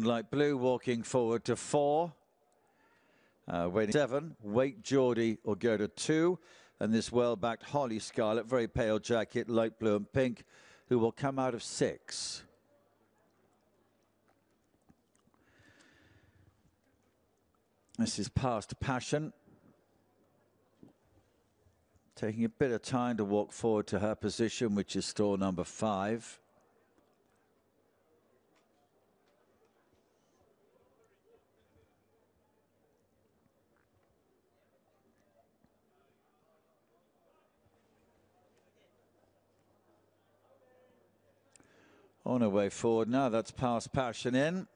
Light Blue walking forward to 4. Waiting 7. Wait Geordie will go to 2. And this well-backed Holly Scarlet, very pale jacket, light blue and pink, who will come out of 6. This is Past Passion. Taking a bit of time to walk forward to her position, which is stall number 5. On her way forward now, that's Past Passion in.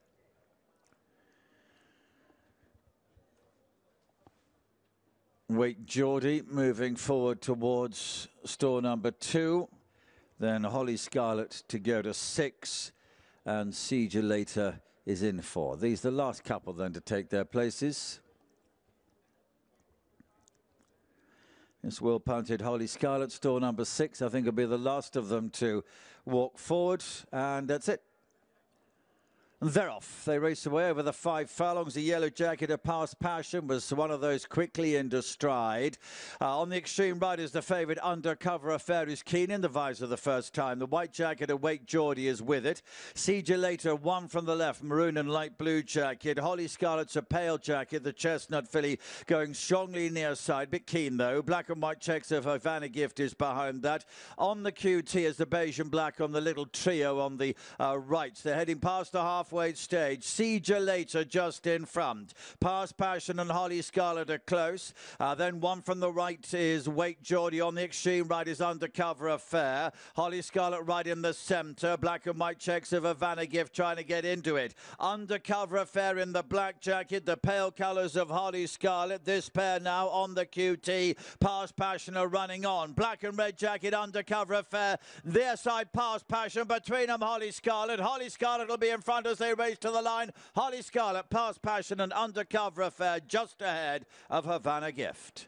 Wait Geordie moving forward towards stall number 2. Then Holly Scarlet to go to 6. And Siege later is in 4. These are the last couple then to take their places. This well-punted Holly Scarlet, stall number 6, I think will be the last of them to walk forward. And that's it. And they're off. They race away over the 5 furlongs. The yellow jacket of Past Passion was one of those quickly into stride. On the extreme right is the favourite Undercover Affair, who's keen in the visor the first time. The white jacket of Wait Geordie is with it. Siege later, 1 from the left, maroon and light blue jacket. Holly Scarlet's a pale jacket. The chestnut filly going strongly near side, bit keen though. Black and white checks of Havana Gift is behind that. On the QT is the beige and black on the little trio on the right. They're heading past the halfway stage. Siege later just in front. Past Passion and Holly Scarlet are close. Then 1 from the right is Wait Geordie. On the extreme right is Undercover Affair. Holly Scarlet right in the centre. Black and white checks of Havana Gift trying to get into it. Undercover Affair in the black jacket. The pale colours of Holly Scarlet. This pair now on the QT. Past Passion are running on. Black and red jacket, Undercover Affair. Their side, Past Passion. Between them, Holly Scarlet. Holly Scarlet will be in front as they race to the line. Holly Scarlet, Past Passion and Undercover Affair just ahead of Havana Gift.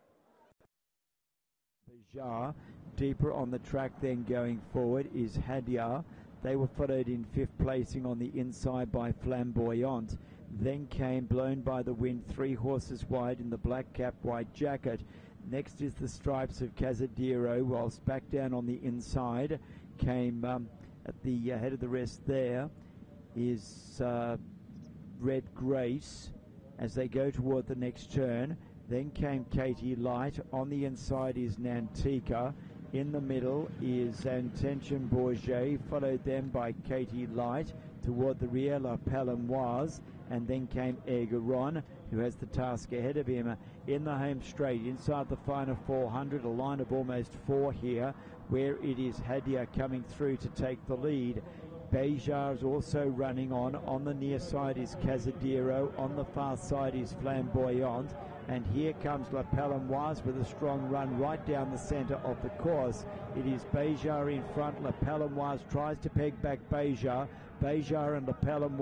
Bajar, deeper on the track then going forward is Hadia. They were followed in 5th placing on the inside by Flamboyant. Then came Blown by the Wind, 3 horses wide in the black cap, white jacket. Next is the Stripes of Casadero, whilst back down on the inside came at the head of the rest there is Red Grace as they go toward the next turn. Then came Katie Light. On the inside is Nantika. In the middle is Intention Bourget, followed then by Katie Light. Toward the rear, La Palomoise, and then came Egeron, who has the task ahead of him in the home straight. Inside the final 400, a line of almost 4 here, where it is Hadia coming through to take the lead. Bajar is also running on. On the near side is Casadero. On the far side is Flamboyant. And here comes La Palomoise with a strong run right down the centre of the course. It is Bajar in front. La Palomoise tries to peg back Bajar. Bajar and La Palomoise